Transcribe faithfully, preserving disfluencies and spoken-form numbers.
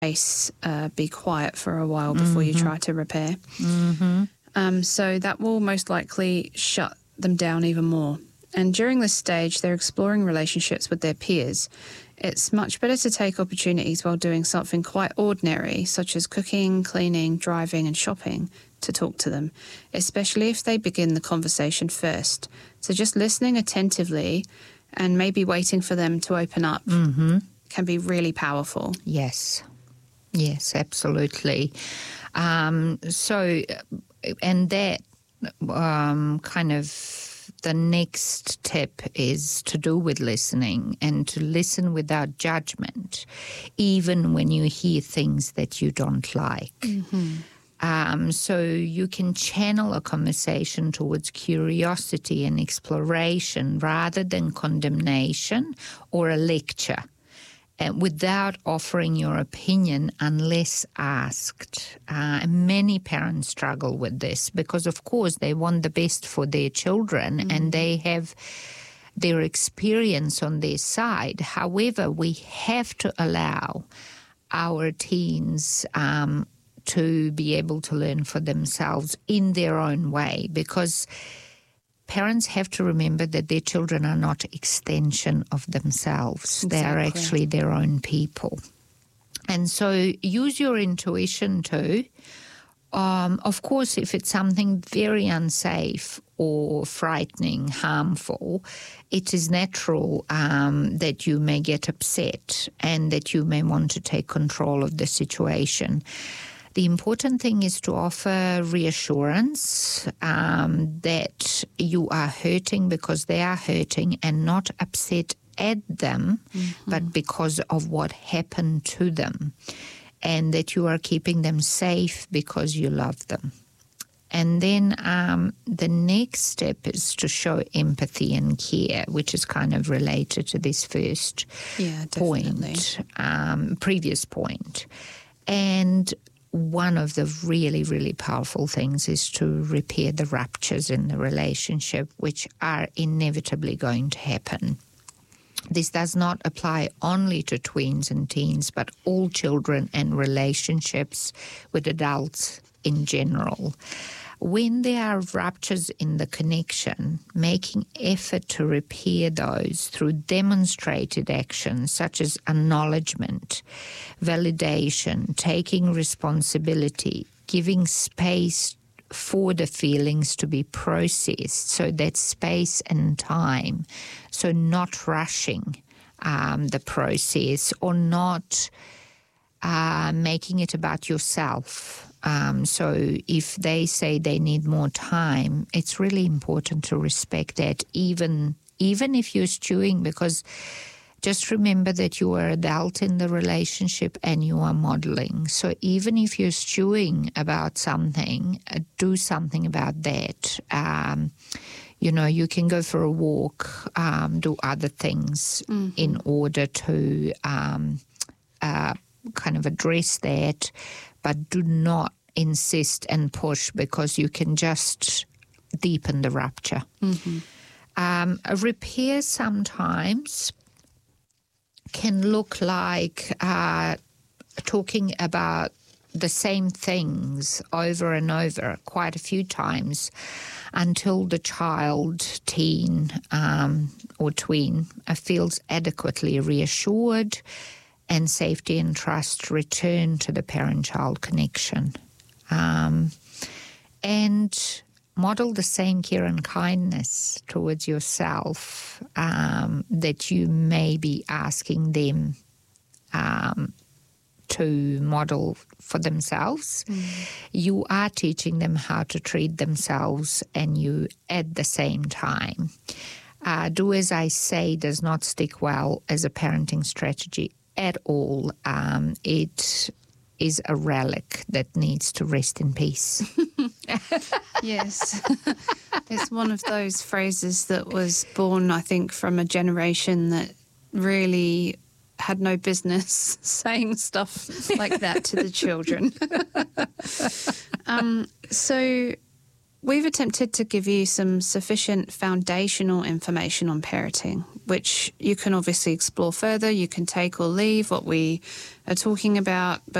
space, uh, be quiet for a while before Mm-hmm. you try to repair. Mm-hmm. Um, so that will most likely shut them down even more. And during this stage, they're exploring relationships with their peers. It's much better to take opportunities while doing something quite ordinary, such as cooking, cleaning, driving and shopping, to talk to them, especially if they begin the conversation first. So just listening attentively and maybe waiting for them to open up Mm-hmm. can be really powerful. Yes. Yes, absolutely. Um, so, and that um, kind of the next tip is to do with listening and to listen without judgment, even when you hear things that you don't like. Mm-hmm. Um, so you can channel a conversation towards curiosity and exploration rather than condemnation or a lecture, and without offering your opinion unless asked. Uh, many parents struggle with this because, of course, they want the best for their children mm-hmm. and they have their experience on their side. However, we have to allow our teens um, to be able to learn for themselves in their own way, because parents have to remember that their children are not extension of themselves. Exactly. They are actually their own people. And so use your intuition too. Um, of course, if it's something very unsafe or frightening, harmful, it is natural um, that you may get upset and that you may want to take control of the situation. The important thing is to offer reassurance um, that you are hurting because they are hurting and not upset at them, mm-hmm. but because of what happened to them, and that you are keeping them safe because you love them. And then um, the next step is to show empathy and care, which is kind of related to this first yeah, point, um, previous point. And one of the really, really powerful things is to repair the ruptures in the relationship, which are inevitably going to happen. This does not apply only to tweens and teens, but all children and relationships with adults in general. When there are ruptures in the connection, making effort to repair those through demonstrated actions such as acknowledgement, validation, taking responsibility, giving space for the feelings to be processed, so that space and time, so not rushing um, the process or not uh, making it about yourself. Um, so if they say they need more time, it's really important to respect that, even even if you're stewing, because just remember that you are adult in the relationship and you are modeling. So even if you're stewing about something, uh, do something about that. Um, you know, you can go for a walk, um, do other things mm-hmm. in order to um, uh, kind of address that, but do not insist and push, because you can just deepen the rupture. Mm-hmm. Um, a repair sometimes can look like uh, talking about the same things over and over quite a few times until the child, teen um, or tween uh, feels adequately reassured and safety and trust return to the parent-child connection. Um, and model the same care and kindness towards yourself um, that you may be asking them um, to model for themselves. Mm. You are teaching them how to treat themselves, and you at the same time. Uh, do as I say does not stick well as a parenting strategy at all. Um, it is a relic that needs to rest in peace. Yes. It's one of those phrases that was born, I think, from a generation that really had no business saying stuff like that to the children. um, so we've attempted to give you some sufficient foundational information on parenting, which you can obviously explore further. You can take or leave what we are talking about, but